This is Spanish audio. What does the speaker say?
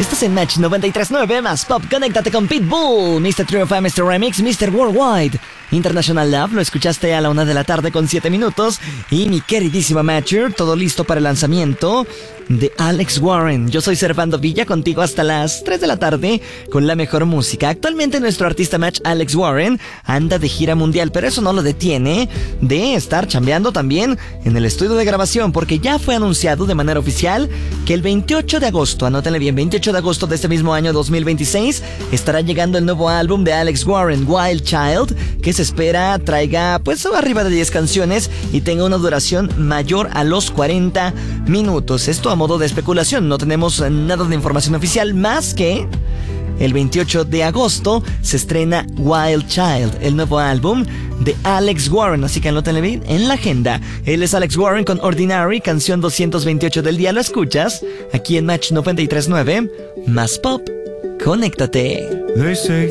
Estás en Match 93.9 más Pop. Conéctate con Pitbull, Mr. Trio of Mr. Remix, Mr. Worldwide. International Love, lo escuchaste a la 1 de la tarde con 7 minutos. Y mi queridísima Matcher, todo listo para el lanzamiento de Alex Warren. Yo soy Servando Villa, contigo hasta las 3 de la tarde con la mejor música. Actualmente nuestro artista Match, Alex Warren, anda de gira mundial, pero eso no lo detiene de estar chambeando también en el estudio de grabación, porque ya fue anunciado de manera oficial que el 28 de agosto, anótenle bien, 28 de agosto de este mismo año 2026, estará llegando el nuevo álbum de Alex Warren, Wild Child, que se espera traiga pues arriba de 10 canciones y tenga una duración mayor a los 40 minutos. Esto a modo de especulación, no tenemos nada de información oficial más que el 28 de agosto se estrena Wild Child, el nuevo álbum de Alex Warren, así que anótenle bien en la agenda. Él es Alex Warren con Ordinary, canción 228 del día. Lo escuchas aquí en Match 93.9 más Pop. Conéctate. They say